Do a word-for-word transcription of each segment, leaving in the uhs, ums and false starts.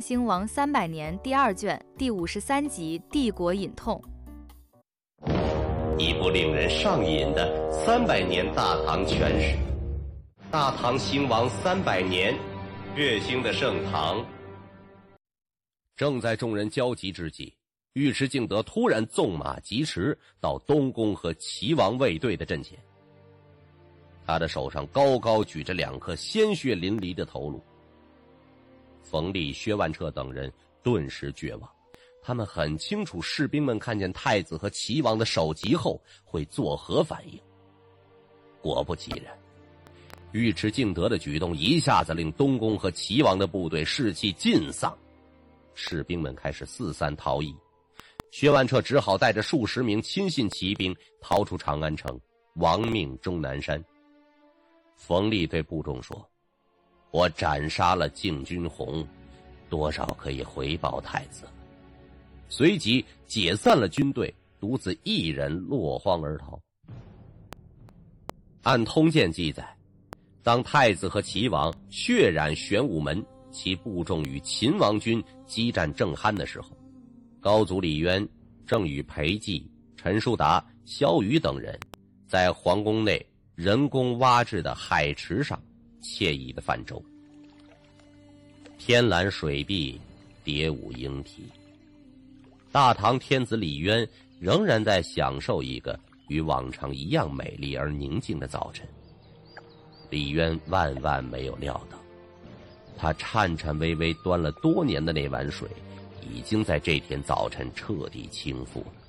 兴亡三百年》第二卷第五十三集《帝国隐痛》。 一部令人上瘾的三百年大唐全史。大唐兴亡三百年，血腥的盛唐。正在众人焦急之际，尉迟敬德突然纵马疾驰到东宫和齐王卫队的阵前。他的手上高高举着两颗鲜血淋漓的头颅。冯立、薛万彻等人顿时绝望，他们很清楚士兵们看见太子和齐王的首级后会作何反应。果不其然，尉迟敬德的举动一下子令东宫和齐王的部队士气尽丧，士兵们开始四散逃逸。薛万彻只好带着数十名亲信骑兵逃出长安城，亡命终南山。冯立对部众说：“我斩杀了敬军红，多少可以回报太子。”随即解散了军队，独自一人落荒而逃。按通鉴记载，当太子和齐王血染玄武门，其部众与秦王军激战正酣的时候，高祖李渊正与裴寂、陈叔达、萧瑜等人在皇宫内人工挖制的海池上惬意的泛舟。天蓝水碧，蝶舞莺啼。大唐天子李渊仍然在享受一个与往常一样美丽而宁静的早晨。李渊万万没有料到，他颤颤巍巍端了多年的那碗水已经在这天早晨彻底倾覆了。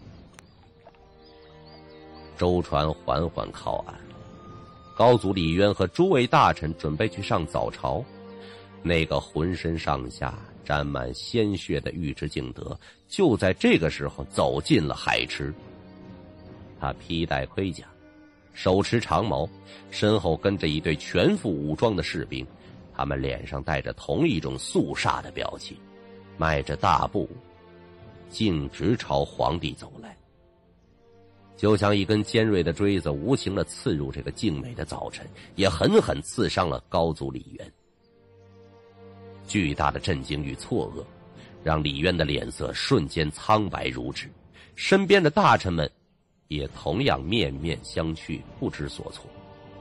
舟船缓缓靠岸，高祖李渊和诸位大臣准备去上早朝。那个浑身上下沾满鲜血的尉迟敬德就在这个时候走进了海池。他披戴盔甲，手持长矛，身后跟着一队全副武装的士兵，他们脸上带着同一种肃杀的表情，迈着大步径直朝皇帝走来，就像一根尖锐的锥子无情地刺入这个静美的早晨，也狠狠刺伤了高祖李渊。巨大的震惊与错愕让李渊的脸色瞬间苍白如纸，身边的大臣们也同样面面相觑，不知所措。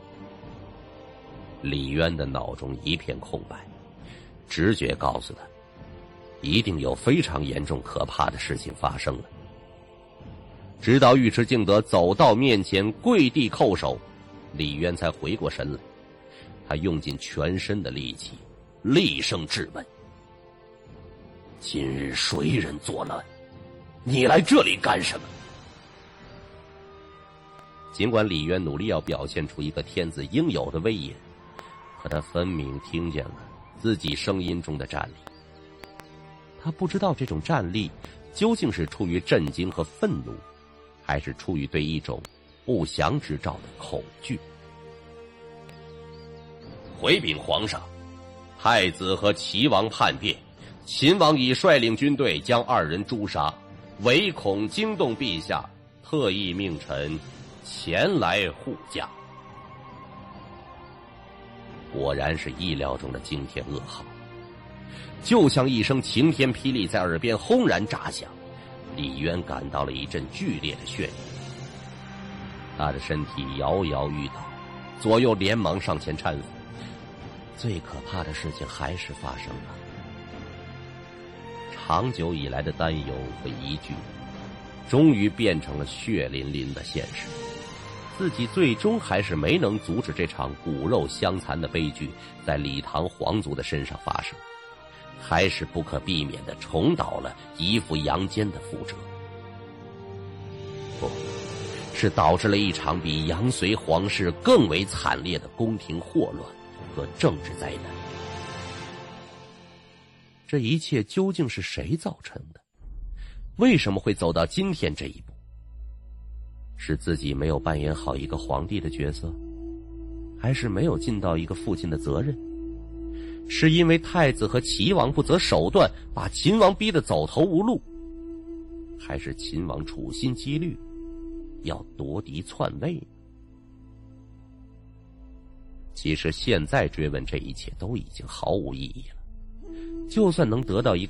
李渊的脑中一片空白，直觉告诉他一定有非常严重可怕的事情发生了。直到尉迟敬德走到面前跪地叩首，李渊才回过神来。他用尽全身的力气厉声质问：“今日谁人作乱？你来这里干什么？”尽管李渊努力要表现出一个天子应有的威严，可他分明听见了自己声音中的战栗。他不知道这种战栗究竟是出于震惊和愤怒，还是出于对一种不祥之兆的恐惧。回禀皇上，太子和齐王叛变，秦王已率领军队将二人诛杀，唯恐惊动陛下，特意命臣前来护驾。果然是意料中的惊天噩耗，就像一声晴天霹雳在耳边轰然炸响，李渊感到了一阵剧烈的眩晕，他的身体摇摇欲倒，左右连忙上前搀扶。最可怕的事情还是发生了，长久以来的担忧和疑惧终于变成了血淋淋的现实。自己最终还是没能阻止这场骨肉相残的悲剧在李唐皇族的身上发生，还是不可避免地重蹈了一副阳间的覆辙。不，是导致了一场比杨隋皇室更为惨烈的宫廷祸乱和政治灾难。这一切究竟是谁造成的？为什么会走到今天这一步？是自己没有扮演好一个皇帝的角色，还是没有尽到一个父亲的责任？是因为太子和齐王不择手段，把秦王逼得走投无路，还是秦王处心积虑要夺嫡篡位？其实现在追问这一切都已经毫无意义了，就算能得到一个